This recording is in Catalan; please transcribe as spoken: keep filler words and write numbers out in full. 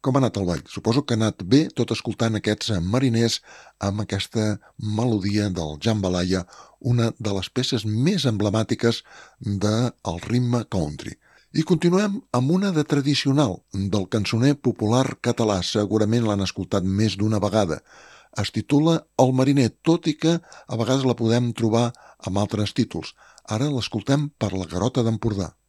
Com ha anat el ball? Suposo que ha anat bé, tot escoltant aquests mariners amb aquesta melodia del jambalaya, una de les peces més emblemàtiques del ritme country. I continuem amb una de tradicional, del cançoner popular català. Segurament l'han escoltat més d'una vegada. Es titula El mariner, tot i que a vegades la podem trobar amb altres títols. Ara l'escoltem per la Garota d'Empordà.